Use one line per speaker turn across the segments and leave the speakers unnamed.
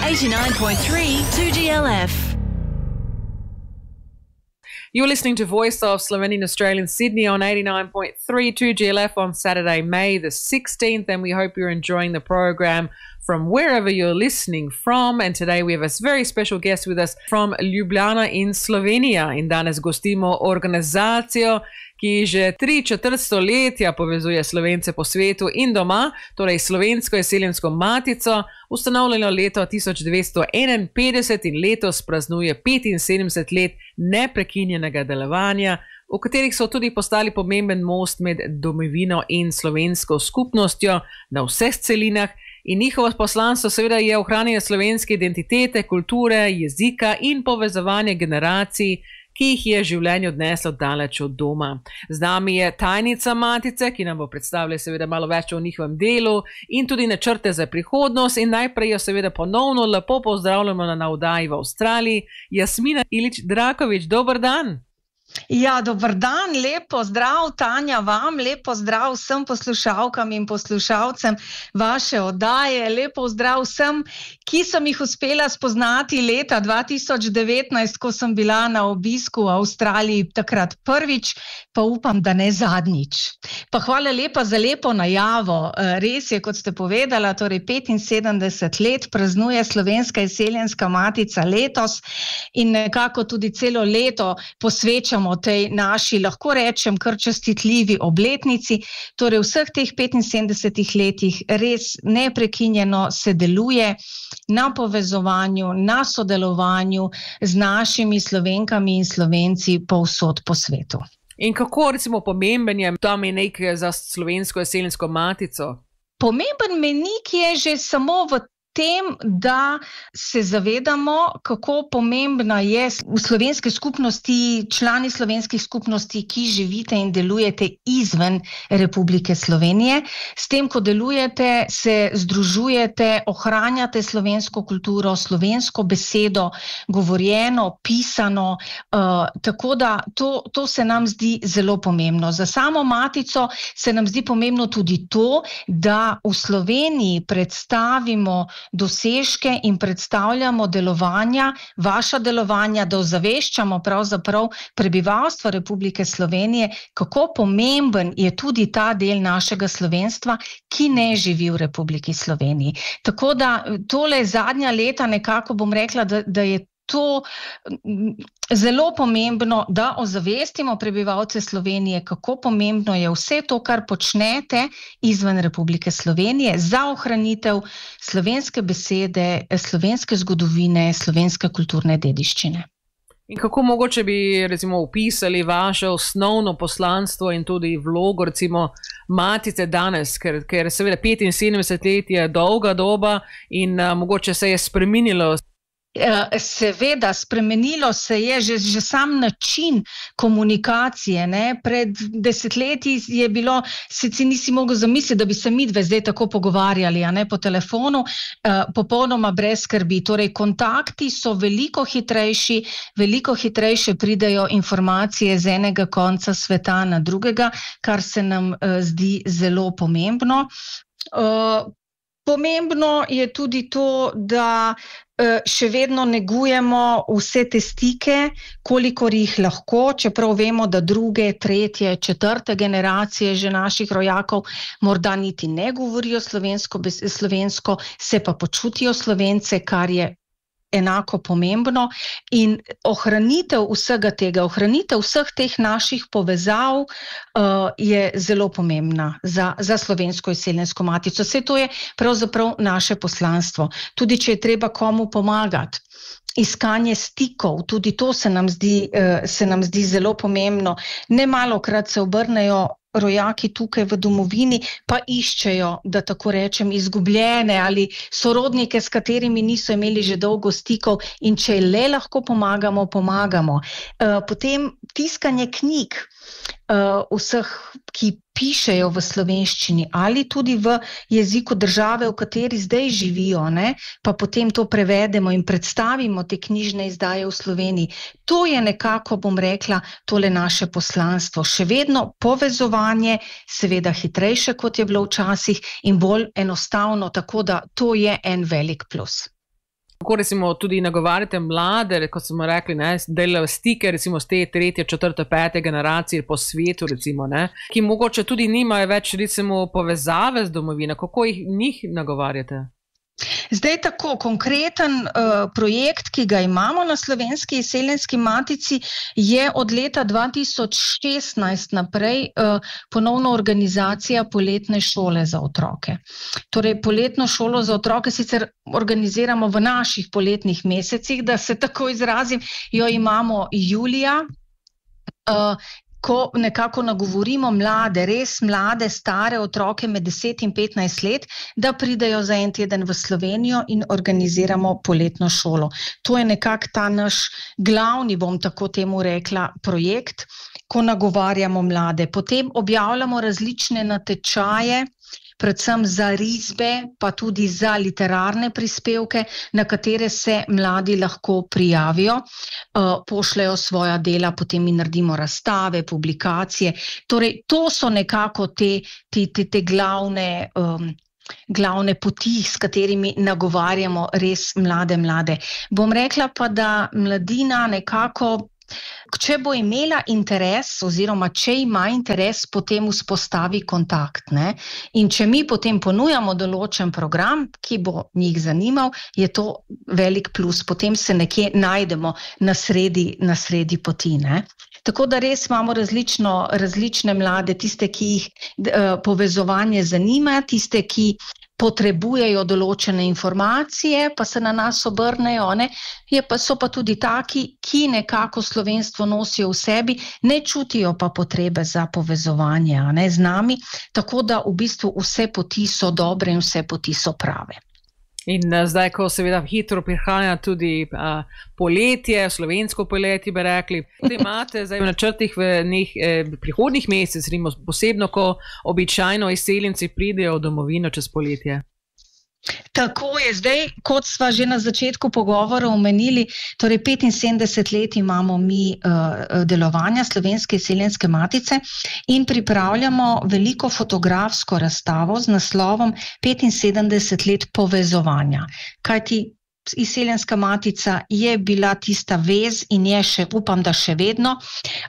89.3 2GLF.
You're listening to Voice of Slovenian Australia in Sydney on 89.3 2GLF on Saturday, May the 16th, and we hope you're enjoying the program from wherever you're listening from. And today we have a very special guest with us from Ljubljana in Slovenija. In danes gostimo organizacijo, ki že 3/4 stoletja povezuje Slovence po svetu in doma, torej Slovensko izseljensko matico, ustanovljeno leto 1951 in letos praznuje 75 let neprekinjenega delovanja, v katerih so tudi postali pomemben most med domovino in slovensko skupnostjo na vseh celinah. In njihovo poslanstvo seveda je ohranjanje slovenske identitete, kulture, jezika in povezovanje generacij, ki jih je življenje odneslo daleč od doma. Z nami je tajnica Matice, ki nam bo predstavila seveda malo več o njihovem delu in tudi načrte za prihodnost. In najprej jo seveda ponovno lepo pozdravljamo na oddaji v Avstraliji. Jasmina Ilić-Draković, dober dan.
Ja, dober dan, lepo zdrav Tanja vam, lepo zdrav vsem poslušalkam in poslušalcem vaše oddaje, lepo zdrav vsem, ki sem jih uspela spoznati leta 2019, ko sem bila na obisku v Avstraliji takrat prvič, pa upam, da ne zadnjič. Pa hvala lepa za lepo najavo. Res je, kot ste povedala, torej 75 let praznuje Slovenska izseljenska matica letos in nekako tudi celo leto posvečamo tej naši, lahko rečem, kar častitljivi obletnici. Torej vseh teh 75 letih res neprekinjeno se deluje na povezovanju, na sodelovanju z našimi Slovenkami in Slovenci povsod po svetu.
In kako recimo pomemben je ta mejnik za Slovensko izseljensko matico?
Pomemben mejnik je že samo v tem, da se zavedamo, kako pomembna je v slovenski skupnosti, člani slovenskih skupnosti, ki živite in delujete izven Republike Slovenije. S tem, ko delujete, se združujete, ohranjate slovensko kulturo, slovensko besedo, govorjeno, pisano, tako da to se nam zdi zelo pomembno. Za samo matico se nam zdi pomembno tudi to, da v Sloveniji predstavimo dosežke in predstavljamo delovanja, vaša delovanja, da ozaveščamo pravzaprav prebivalstvo Republike Slovenije, kako pomemben je tudi ta del našega slovenstva, ki ne živi v Republiki Sloveniji. Tako da tole zadnja leta nekako bom rekla, da je to zelo pomembno, da ozavestimo prebivalce Slovenije, kako pomembno je vse to, kar počnete izven Republike Slovenije za ohranitev slovenske besede, slovenske zgodovine, slovenske kulturne dediščine.
In kako mogoče bi recimo opisali vaše osnovno poslanstvo in tudi vlogo recimo Matice danes, ker seveda 75 let je dolga doba in mogoče se je spremenilo.
Seveda, spremenilo se je že sam način komunikacije, ne? Pred desetletji je bilo, si nisi mogel zamisliti, da bi se midve zdaj tako pogovarjali, a ne, po telefonu, popolnoma brez skrbi. Torej, kontakti so veliko hitrejše pridejo informacije z enega konca sveta na drugega, kar se nam zdi zelo pomembno. Pomembno je tudi to, da še vedno negujemo vse te stike, kolikor jih lahko, čeprav vemo, da druge, tretje, četrte generacije že naših rojakov morda niti ne govorijo slovensko, se pa počutijo Slovence, kar je enako pomembno, in ohranitev vsega tega, ohranitev vseh teh naših povezav je zelo pomembna za Slovensko izseljensko matico. Vse to je pravzaprav naše poslanstvo. Tudi če je treba komu pomagati, iskanje stikov, tudi to se nam zdi zelo pomembno. Nemalokrat se obrnejo rojaki tukaj v domovini, pa iščejo, da tako rečem, izgubljene ali sorodnike, s katerimi niso imeli že dolgo stikov, in če le lahko pomagamo. Potem tiskanje knjig, vseh, ki pišejo v slovenščini ali tudi v jeziku države, v kateri zdaj živijo, ne? Pa potem to prevedemo in predstavimo te knjižne izdaje v Sloveniji. To je nekako, bom rekla, tole naše poslanstvo. Še vedno povezovanje, seveda hitrejše, kot je bilo včasih, in bolj enostavno, tako da to je en velik plus.
Kako recimo tudi nagovarjate mlade, kot smo rekli, delajo stike recimo s te 3., 4., 5. generacije po svetu, recimo, ki mogoče tudi nimajo več recimo povezave z domovino. Kako njih nagovarjate?
Zdaj tako, konkreten projekt, ki ga imamo na Slovenski izseljenski matici, je od leta 2016 naprej ponovno organizacija poletne šole za otroke. Torej, poletno šolo za otroke sicer organiziramo v naših poletnih mesecih, da se tako izrazim, jo imamo julija, ko nekako nagovorimo mlade, res mlade, stare otroke med 10 in 15 let, da pridejo za en teden v Slovenijo in organiziramo poletno šolo. To je nekako ta naš glavni, bom tako temu rekla, projekt, ko nagovarjamo mlade. Potem objavljamo različne natečaje, predvsem za risbe, pa tudi za literarne prispevke, na katere se mladi lahko prijavijo, pošljajo svoja dela, potem mi naredimo razstave, publikacije. Torej, to so nekako te glavne poti, s katerimi nagovarjamo res mlade. Bom rekla pa, da mladina nekako, če bo imela interes oziroma če ima interes, potem vzpostavi kontakt. In če mi potem ponujamo določen program, ki bo njih zanimal, je to velik plus. Potem se nekje najdemo na sredi poti. Tako da res imamo različne mlade, tiste, ki jih povezovanje zanima, tiste, ki potrebujejo določene informacije, pa se na nas obrnejo, so pa tudi taki, ki nekako slovenstvo nosijo v sebi, ne čutijo pa potrebe za povezovanje z nami, tako da v bistvu vse poti so dobre in vse poti so prave.
In zdaj, ko seveda hitro prihaja tudi poletje, slovensko poletje, bi rekli, da imate zdaj v načrtih v prihodnjih mesecih, posebno, ko običajno izseljenci pridejo v domovino čez poletje?
Tako je, zdaj, kot sva že na začetku pogovora omenili, torej 75 let imamo mi delovanja Slovenske izseljenske matice in pripravljamo veliko fotografsko razstavo z naslovom 75 let povezovanja. Kajti izseljenska matica je bila tista vez in je še, upam, da še vedno,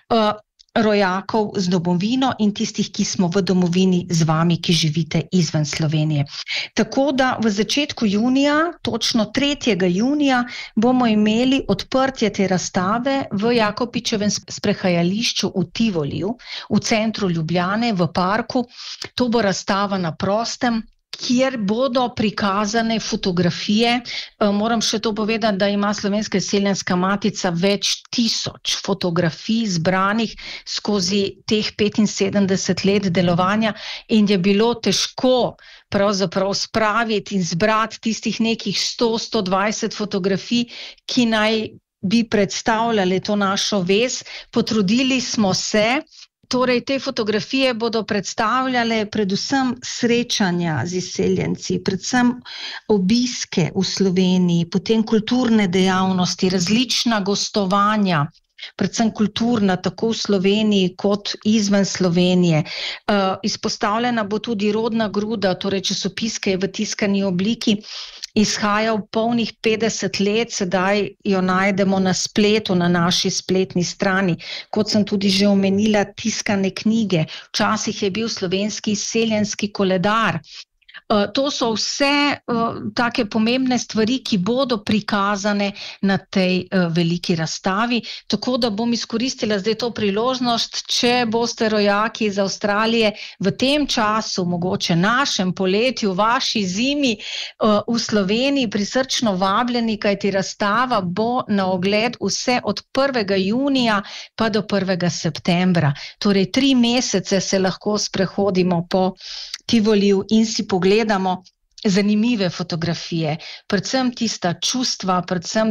rojakov z domovino in tistih, ki smo v domovini z vami, ki živite izven Slovenije. Tako da v začetku junija, točno 3. junija, bomo imeli odprtje te razstave v Jakopičevem sprehajališču v Tivoliju, v centru Ljubljane, v parku. To bo razstava na prostem, kjer bodo prikazane fotografije. Moram še to povedati, da ima Slovenska izseljenska matica več tisoč fotografij zbranih skozi teh 75 let delovanja in je bilo težko pravzaprav spraviti in zbrati tistih nekih 100-120 fotografij, ki naj bi predstavljali to našo vez. Potrudili smo se. Torej, te fotografije bodo predstavljale predvsem srečanja z izseljenci, predvsem obiske v Sloveniji, potem kulturne dejavnosti, različna gostovanja, predvsem kulturna, tako v Sloveniji kot izven Slovenije. Izpostavljena bo tudi Rodna gruda, torej časopis, ki je v tiskani obliki izhajal polnih 50 let, sedaj jo najdemo na spletu, na naši spletni strani. Kot sem tudi že omenila, tiskane knjige, včasih je bil slovenski izseljenski koledar. To so vse take pomembne stvari, ki bodo prikazane na tej veliki razstavi. Tako da bom izkoristila zdaj to priložnost, če boste rojaki iz Avstralije v tem času, mogoče našem poletju, vaši zimi v Sloveniji, prisrčno vabljeni, kajti razstava bo na ogled vse od 1. junija pa do 1. septembra. Torej 3 mesece se lahko sprehodimo po Tivoliju in si pogledamo zanimive fotografije, predvsem tista čustva, predvsem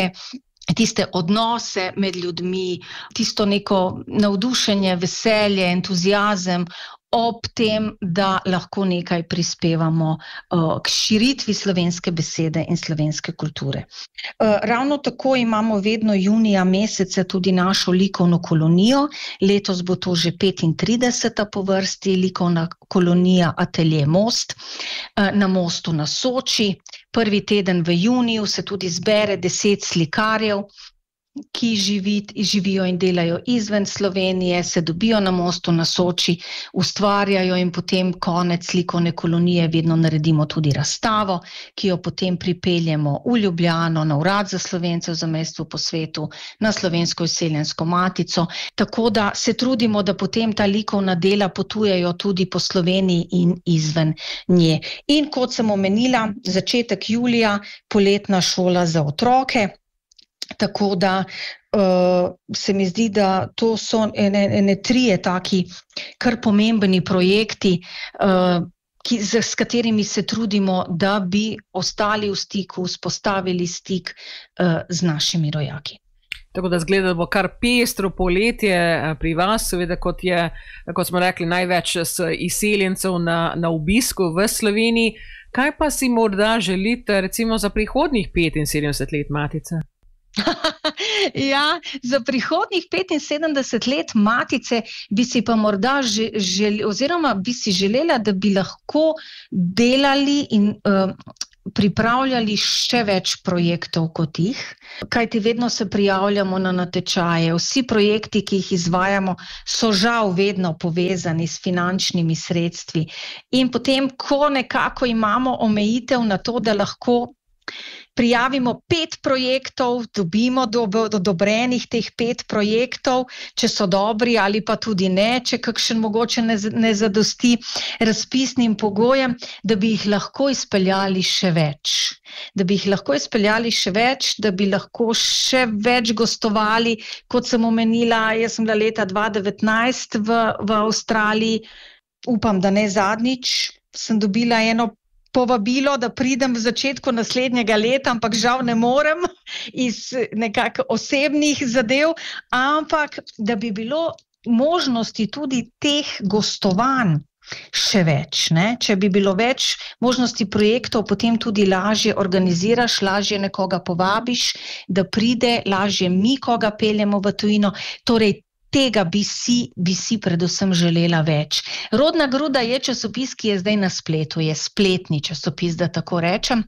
tiste odnose med ljudmi, tisto neko navdušenje, veselje, entuziazem, ob tem, da lahko nekaj prispevamo k širitvi slovenske besede in slovenske kulture. Ravno tako imamo vedno junija mesece tudi našo likovno kolonijo. Letos bo to že 35. po vrsti likovna kolonija Atelje Most na Mostu na Soči. prvi teden v juniju se tudi zbere 10 slikarjev, ki živijo in delajo izven Slovenije, se dobijo na Mostu na Soči, ustvarjajo in potem konec likovne kolonije vedno naredimo tudi razstavo, ki jo potem pripeljemo v Ljubljano, na Urad za Slovence v zamejstvu po svetu, na Slovensko izseljensko matico, tako da se trudimo, da potem ta likovna dela potujejo tudi po Sloveniji in izven nje. In kot sem omenila, začetek julija, poletna šola za otroke. Tako da se mi zdi, da to so ene trije taki kar pomembni projekti, s katerimi se trudimo, da bi ostali v stiku, vzpostavili stik z našimi rojaki.
Tako da zgleda, da bo kar pestro poletje pri vas, seveda kot smo rekli, največ izseljencev na obisku v Sloveniji. Kaj pa si morda želite recimo za prihodnjih 75 let Matice?
Ja, za prihodnjih 75 let Matice bi si pa morda oziroma bi si želela, da bi lahko delali in pripravljali še več projektov kot jih, kajti vedno se prijavljamo na natečaje. Vsi projekti, ki jih izvajamo, so žal vedno povezani s finančnimi sredstvi. In potem, ko nekako imamo omejitev na to, da lahko prijavimo 5 projektov, dobimo odobrenih teh 5 projektov, če so dobri ali pa tudi ne, če kakšen mogoče ne zadosti razpisnim pogojem, da bi jih lahko izpeljali še več. Da bi lahko še več gostovali, kot sem omenila, jaz sem bila leta 2019 v Avstraliji, upam, da ne zadnjič, sem dobila eno povabilo, da pridem v začetku naslednjega leta, ampak žal ne morem iz nekako osebnih zadev, ampak da bi bilo možnosti tudi teh gostovanj še več, ne? Če bi bilo več možnosti projektov, potem tudi lažje organiziraš, lažje nekoga povabiš, da pride, lažje mi koga peljemo v tujino, torej tega bi si predvsem želela več. Rodna gruda je časopis, ki je zdaj na spletu, je spletni časopis, da tako rečem.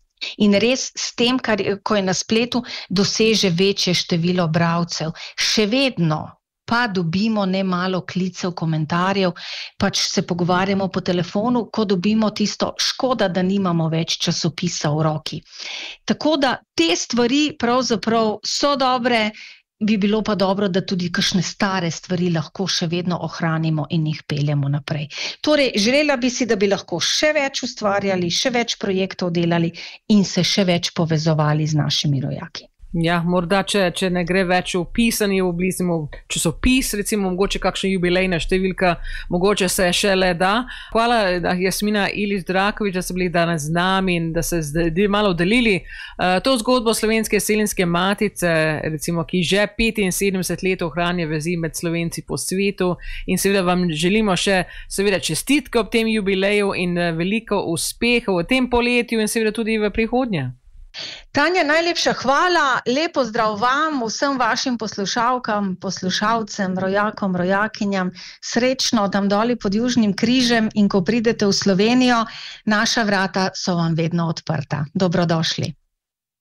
In res s tem, ko je na spletu, doseže večje število bralcev. Še vedno pa dobimo nemalo klicev, komentarjev, pač se pogovarjamo po telefonu, ko dobimo tisto, škoda, da nimamo več časopisa v roki. Tako da te stvari pravzaprav so dobre, bi bilo pa dobro, da tudi kakšne stare stvari lahko še vedno ohranimo in jih peljemo naprej. Torej, želela bi si, da bi lahko še več ustvarjali, še več projektov delali in se še več povezovali z našimi rojaki.
Ja, morda, če ne gre več v pisani obliki, časopis, recimo, mogoče kakšna jubilejna številka, mogoče se šele da. Hvala, Jasmina Ilić Drakovič, da ste bili danes z nami in da ste malo delili to zgodbo Slovenske izseljenske matice, recimo, ki že 75 let ohranja vezi med Slovenci po svetu, in seveda vam želimo še seveda čestitke ob tem jubileju in veliko uspehov v tem poletju in seveda tudi v prihodnje.
Tanja, najlepša hvala, lepo zdrav vam, vsem vašim poslušalkam, poslušalcem, rojakom, rojakinjam, srečno tam doli pod Južnim križem in ko pridete v Slovenijo, naša vrata so vam vedno odprta. Dobrodošli.